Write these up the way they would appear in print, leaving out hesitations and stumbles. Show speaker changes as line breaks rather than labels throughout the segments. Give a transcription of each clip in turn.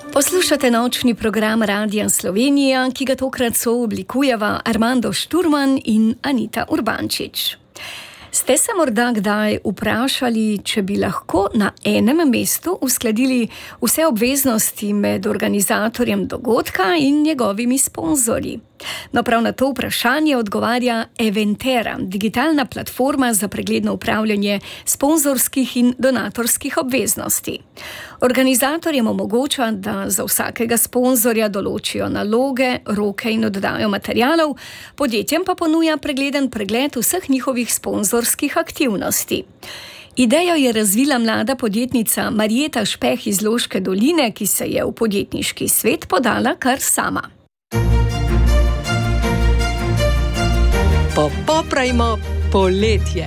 Poslušate nočni program Radia Slovenija, ki ga tokrat sooblikujeva Armando Šturman in Anita Urbančič. Ste se morda kdaj vprašali, če bi lahko na enem mestu uskladili vse obveznosti med organizatorjem dogodka in njegovimi sponzorji? No, prav na to vprašanje odgovarja Eventera, digitalna platforma za pregledno upravljanje sponzorskih in donatorskih obveznosti. Organizatorjem omogoča, da za vsakega sponzorja določijo naloge, roke in oddajo materialov, podjetjem pa ponuja pregleden pregled vseh njihovih sponzorskih aktivnosti. Idejo je razvila mlada podjetnica Marjeta Špeh iz Loške doline, ki se je v podjetniški svet podala kar sama.
Popravimo poletje.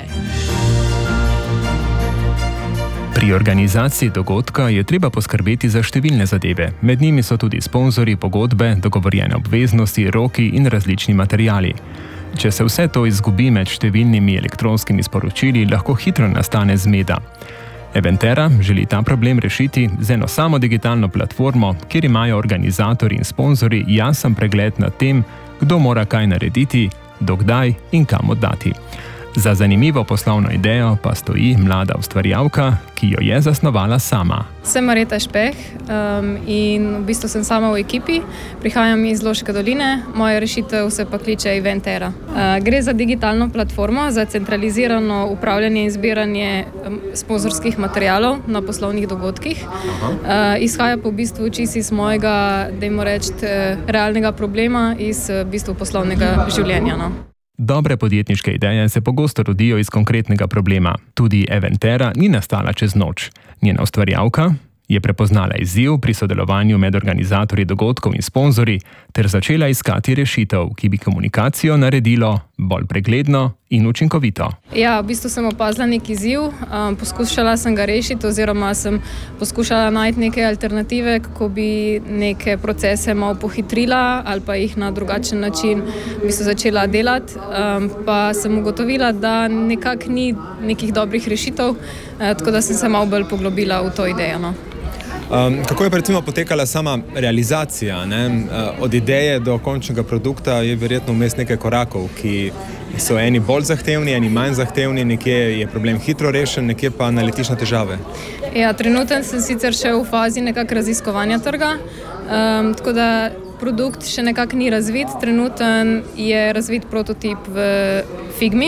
Pri organizaciji dogodka je treba poskrbeti za številne zadeve. Med njimi so tudi sponzorji, pogodbe, dogovorjene obveznosti, roki in različni materiali. Če se vse to izgubi med številnimi elektronskimi sporočili, lahko hitro nastane zmeda. Eventera želi ta problem rešiti z eno samo digitalno platformo, kjer imajo organizatorji in sponzorji jasen pregled nad tem, kdo mora kaj narediti, dokdaj in kam oddati. Za zanimivo poslovno idejo pa stoji mlada ustvarjalka, ki jo je zasnovala sama.
Sem Marjeta Špeh in v bistvu sem sama v ekipi. Prihajam iz Loške doline, moja rešitev se pa kliče Eventera. Gre za digitalno platformo za centralizirano upravljanje in zbiranje sponzorskih materialov na poslovnih dogodkih. Izhaja pa v bistvu čisto iz mojega, dajmo reči, realnega problema iz v bistvu poslovnega življenja. No.
Dobre podjetniške ideje se pogosto rodijo iz konkretnega problema. Tudi Eventera ni nastala čez noč. Njena ustvarjalka je prepoznala izziv pri sodelovanju med organizatorji dogodkov in sponzorji ter začela iskati rešitev, ki bi komunikacijo naredilo bolj pregledno in učinkovito.
Ja, v bistvu sem opazila nek izziv, poskušala sem ga rešiti oziroma sem poskušala najti neke alternative, kako bi neke procese malo pohitrila ali pa jih na drugačen način v bistvu začela delati. Pa sem ugotovila, da nekako ni nekih dobrih rešitev, tako da sem se malo bolj poglobila v to idejo. No.
Kako je pa recimo potekala sama realizacija? Od ideje do končnega produkta je verjetno vmes nekaj korakov, ki so eni bolj zahtevni, eni manj zahtevni, nekje je problem hitro rešen, nekje pa naletiš na težave.
Ja, trenutno sem sicer še v fazi nekako raziskovanja trga, tako da produkt še nekako ni razvit. Trenutno je razvit prototip v Figmi.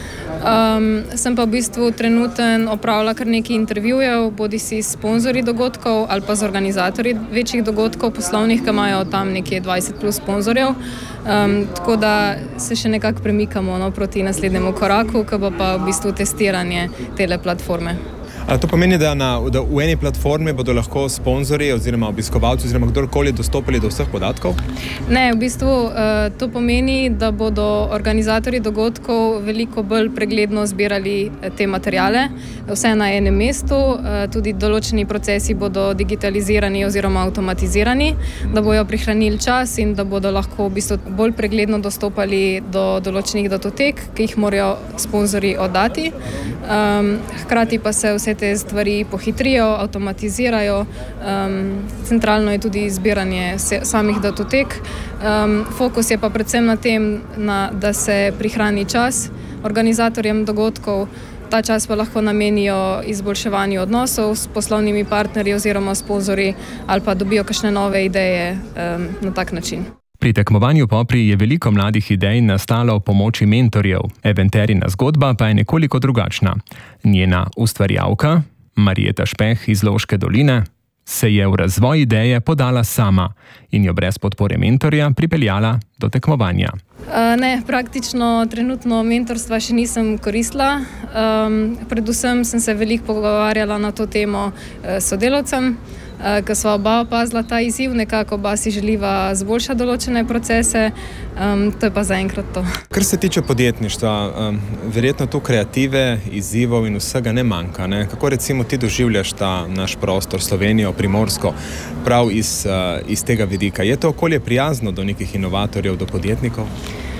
Sem pa v bistvu trenutno opravila kar nekaj intervjujev, bodisi s sponzorji dogodkov ali pa z organizatorji večjih dogodkov poslovnih, ki imajo tam nekje 20 plus sponzorjev. Tako da se še nekako premikamo proti naslednjemu koraku, ki bo pa v bistvu testiranje tele platforme.
To pomeni, da v eni platformi bodo lahko sponzorji oziroma obiskovalci oziroma kdorkoli dostopali do vseh podatkov?
Ne, v bistvu to pomeni, da bodo organizatorji dogodkov veliko bolj pregledno zbirali te materijale, vse na enem mestu, tudi določeni procesi bodo digitalizirani oziroma avtomatizirani, da bojo prihranili čas in da bodo lahko v bistvu bolj pregledno dostopali do določenih datotek, ki jih morajo sponzorji oddati. Hkrati pa se vse te stvari pohitrijo, avtomatizirajo. Centralno je tudi zbiranje samih datotek. Fokus je pa predvsem na tem, da se prihrani čas organizatorjem dogodkov. Ta čas pa lahko namenijo izboljševanju odnosov s poslovnimi partnerji oziroma sponzorji ali pa dobijo kakšne nove ideje na tak način.
Pri tekmovanju Popri je veliko mladih idej nastalo v pomoči mentorjev. Eventerina zgodba pa je nekoliko drugačna. Njena ustvarjalka, Marjeta Špeh iz Loške doline, se je v razvoj ideje podala sama in jo brez podpore mentorja pripeljala do tekmovanja.
Ne, praktično trenutno mentorstva še nisem koristila. Predvsem sem se veliko pogovarjala na to temo s sodelavcem, ko sva oba opazila ta izziv, nekako oba si želiva zboljšati določene procese, to je pa zaenkrat to.
Kar se tiče podjetništva, verjetno tu kreative, izzivov in vsega ne manjka. Ne? Kako recimo ti doživljaš ta naš prostor, Slovenijo, Primorsko, prav iz tega vidika? Je to okolje prijazno do nekih inovatorjev, do podjetnikov?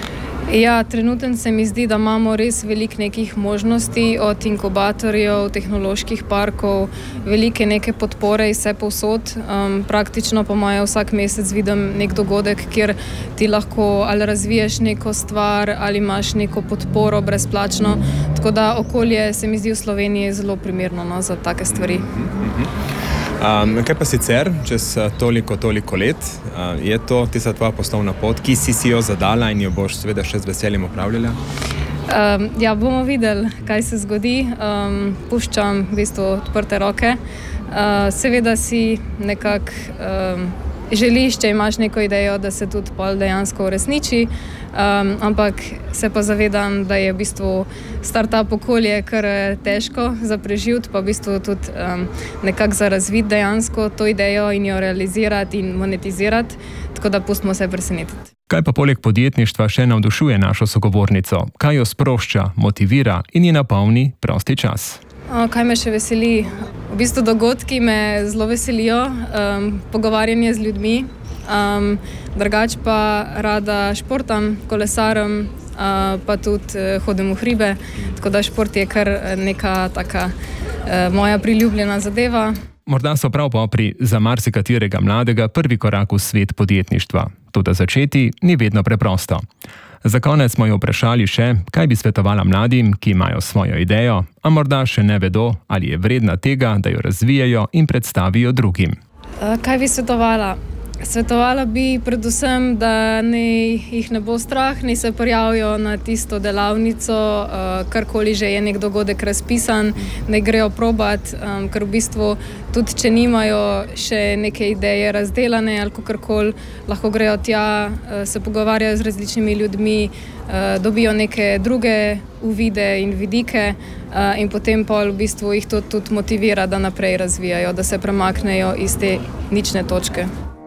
Ja, trenutno se mi zdi, da imamo res veliko nekih možnosti, od inkubatorjev, tehnoloških parkov, velike neke podpore iz vse povsod. Praktično po moje vsak mesec vidim nek dogodek, kjer ti lahko ali razviješ neko stvar ali imaš neko podporo brezplačno. Tako da okolje se mi zdi v Sloveniji zelo primerno za take stvari.
Kaj pa sicer, čez toliko let, je to tista tvoja poslovna pot, ki si jo zadala in jo boš seveda še z veseljem opravljala?
Ja, bomo videli, kaj se zgodi. Puščam v bistvu odprte roke. Seveda si nekako želiš, če imaš neko idejo, da se tudi pol dejansko uresniči, ampak se pa zavedam, da je v bistvu start-up okolje kar težko za preživeti, pa v bistvu tudi nekako za razviti dejansko to idejo in jo realizirati in monetizirati, tako da pustimo se presenetiti.
Kaj pa poleg podjetništva še navdušuje našo sogovornico? Kaj jo sprošča, motivira in ji napolni prosti čas?
Kaj me še veseli? V bistvu dogodki me zelo veselijo, pogovarjanje z ljudmi, drugače pa rada športam, kolesarim, pa tudi hodim v hribe, tako da šport je kar neka taka moja priljubljena zadeva.
Morda so prav popri za marsikaterega mladega prvi korak v svet podjetništva. Toda začeti ni vedno preprosto. Za konec smo jo vprašali še, kaj bi svetovala mladim, ki imajo svojo idejo, a morda še ne vedo, ali je vredna tega, da jo razvijajo in predstavijo drugim.
Kaj bi svetovala? Svetovala bi predvsem, da jih ne bo strah, naj se prijavijo na tisto delavnico, karkoli že je nek dogodek razpisan, naj grejo probat, ker v bistvu tudi če nimajo še neke ideje razdelane ali kakorkoli, lahko grejo tja, se pogovarjajo z različnimi ljudmi, dobijo neke druge uvide in vidike in potem pol v bistvu jih to tudi motivira, da naprej razvijajo, da se premaknejo iz te nične točke.